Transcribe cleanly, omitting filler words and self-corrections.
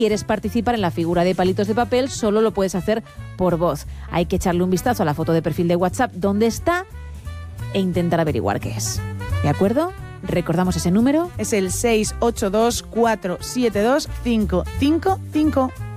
quieres participar en la figura de palitos de papel, solo lo puedes hacer por voz. Hay que echarle un vistazo a la foto de perfil de WhatsApp donde está e intentar averiguar qué es. ¿De acuerdo? Recordamos ese número. Es el 682 472 555.